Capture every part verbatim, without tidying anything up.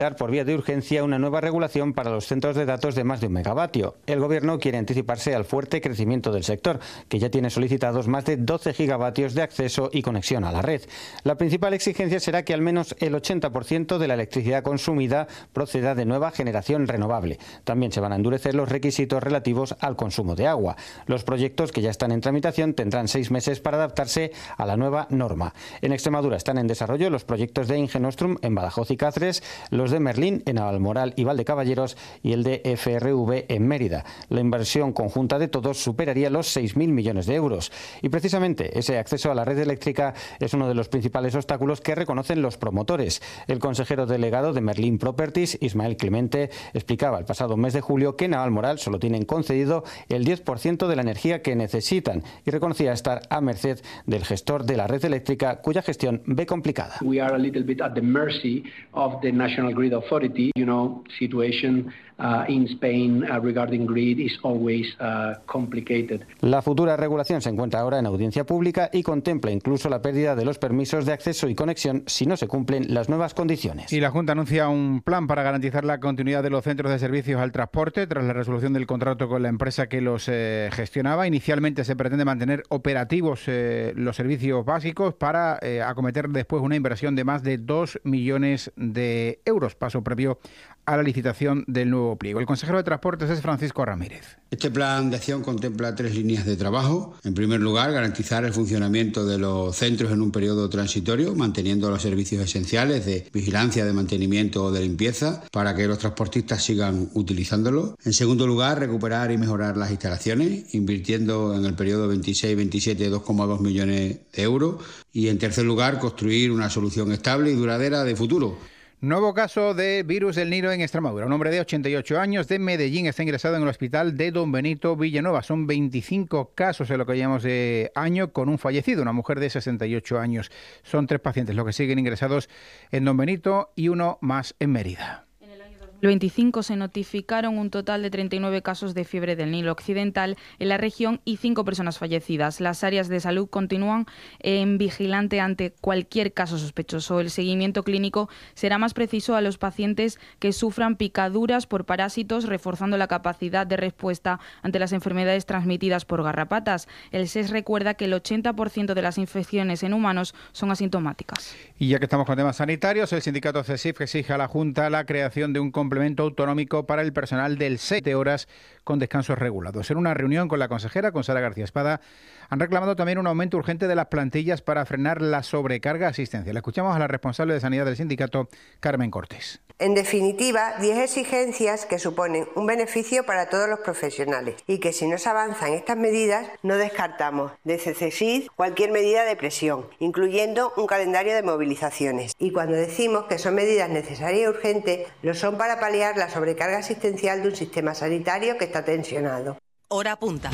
por vía de urgencia una nueva regulación para los centros de datos de más de un megavatio. El Gobierno quiere anticiparse al fuerte crecimiento del sector, que ya tiene solicitados más de doce gigavatios de acceso y conexión a la red. La principal exigencia será que al menos el ochenta por ciento de la electricidad consumida proceda de nueva generación renovable. También se van a endurecer los requisitos relativos al consumo de agua. Los proyectos que ya están en tramitación tendrán seis meses para adaptarse a la nueva norma. En Extremadura están en desarrollo los proyectos de Inge Nostrum en Badajoz y Cáceres, los de Merlín en Almoral y Valdecaballeros y el de F R V en Mérida. La inversión conjunta de todos superaría los seis mil millones de euros. Y precisamente ese acceso a la red eléctrica es uno de los principales obstáculos que reconocen los promotores. El consejero delegado de Merlín Properties, Ismael Clemente, explicaba el pasado mes de julio que en Almoral solo tienen concedido el diez por ciento de la energía que necesitan y reconocía estar a merced del gestor de la red eléctrica, cuya gestión ve complicada. We are a little bit at the mercy of the National Grid Authority. You know, situation uh, in Spain uh, regarding grid is always uh, complicated. La futura regulación se encuentra ahora en audiencia pública y contempla incluso la pérdida de los permisos de acceso y conexión si no se cumplen las nuevas condiciones. Y la Junta anuncia un plan para garantizar la continuidad de los centros de servicios al transporte tras la resolución del contrato con la empresa que los eh, gestionaba. Inicialmente se pretende mantener operativos eh, los servicios básicos para eh, acometer después una inversión de más de dos millones de euros, paso previo a la licitación del nuevo pliego. El consejero de Transportes es Francisco Ramírez. Este plan de acción contempla tres líneas de trabajo. En primer lugar, garantizar el funcionamiento de los centros en un periodo transitorio, manteniendo los servicios esenciales de vigilancia, de mantenimiento o de limpieza, para que los transportistas sigan utilizándolo. En segundo lugar, recuperar y mejorar las instalaciones, invirtiendo en el periodo veintiséis veintisiete dos coma dos millones de euros. Y en tercer lugar, construir una solución estable y duradera de futuro. Nuevo caso de virus del Nilo en Extremadura. Un hombre de ochenta y ocho años de Medellín está ingresado en el hospital de Don Benito Villanueva. Son veinticinco casos en lo que llevamos de año, con un fallecido, una mujer de sesenta y ocho años. Son tres pacientes los que siguen ingresados en Don Benito y uno más en Mérida. El veinticinco se notificaron un total de treinta y nueve casos de fiebre del Nilo Occidental en la región y cinco personas fallecidas. Las áreas de salud continúan en vigilante ante cualquier caso sospechoso. El seguimiento clínico será más preciso a los pacientes que sufran picaduras por parásitos, reforzando la capacidad de respuesta ante las enfermedades transmitidas por garrapatas. El S E S recuerda que el ochenta por ciento de las infecciones en humanos son asintomáticas. Y ya que estamos con temas sanitarios, el sindicato CESIF exige a la Junta la creación de un complemento autonómico para el personal del S E S de horas con descansos regulados. En una reunión con la consejera, con Sara García Espada, han reclamado también un aumento urgente de las plantillas para frenar la sobrecarga asistencial. Escuchamos a la responsable de Sanidad del sindicato, Carmen Cortés. En definitiva, diez exigencias que suponen un beneficio para todos los profesionales y que si no se avanzan estas medidas, no descartamos desde CESIF cualquier medida de presión, incluyendo un calendario de movilizaciones. Y cuando decimos que son medidas necesarias y urgentes, lo son para paliar la sobrecarga asistencial de un sistema sanitario que está tensionado. Hora punta.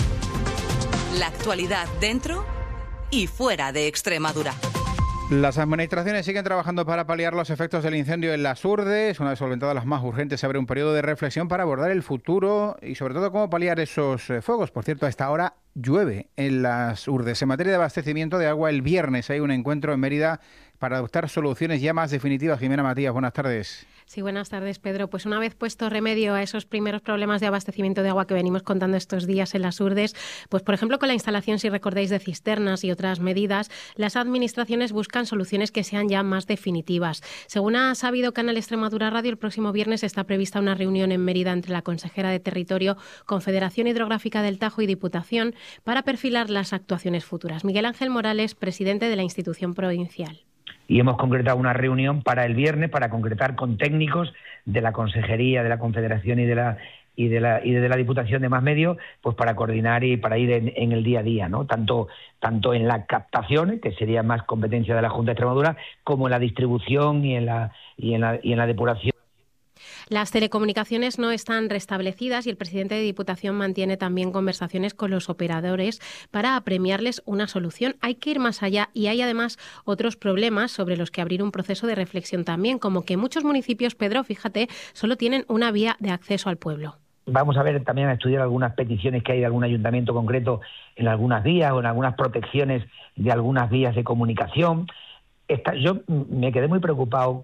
La actualidad dentro y fuera de Extremadura. Las administraciones siguen trabajando para paliar los efectos del incendio en las Urdes. Una vez solventadas las más urgentes, se abre un periodo de reflexión para abordar el futuro y sobre todo cómo paliar esos eh, fuegos. Por cierto, a esta hora llueve en las Urdes. En materia de abastecimiento de agua, el viernes hay un encuentro en Mérida para adoptar soluciones ya más definitivas. Jimena Matías, buenas tardes. Sí, buenas tardes, Pedro. Pues una vez puesto remedio a esos primeros problemas de abastecimiento de agua que venimos contando estos días en las Urdes, pues por ejemplo con la instalación, si recordáis, de cisternas y otras medidas, las administraciones buscan soluciones que sean ya más definitivas. Según ha sabido Canal Extremadura Radio, el próximo viernes está prevista una reunión en Mérida entre la consejera de Territorio, Confederación Hidrográfica del Tajo y Diputación para perfilar las actuaciones futuras. Miguel Ángel Morales, presidente de la institución provincial. Y hemos concretado una reunión para el viernes para concretar con técnicos de la Consejería, de la Confederación y de la y de la y de la Diputación de Más Medios, pues para coordinar y para ir en, en el día a día, ¿no? Tanto tanto en las captaciones, que sería más competencia de la Junta de Extremadura, como en la distribución y en la y en la y en la depuración. Las telecomunicaciones no están restablecidas y el presidente de Diputación mantiene también conversaciones con los operadores para apremiarles una solución. Hay que ir más allá y hay además otros problemas sobre los que abrir un proceso de reflexión también, como que muchos municipios, Pedro, fíjate, solo tienen una vía de acceso al pueblo. Vamos a ver también a estudiar algunas peticiones que hay de algún ayuntamiento concreto en algunas vías o en algunas protecciones de algunas vías de comunicación. Esta, yo me quedé muy preocupado